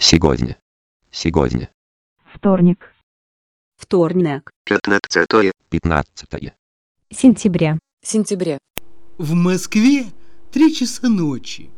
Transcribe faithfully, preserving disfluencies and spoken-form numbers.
Сегодня. Сегодня. Вторник. Вторник. пятнадцатое. Пятнадцатое. Сентября. Сентября. В Москве три часа ночи.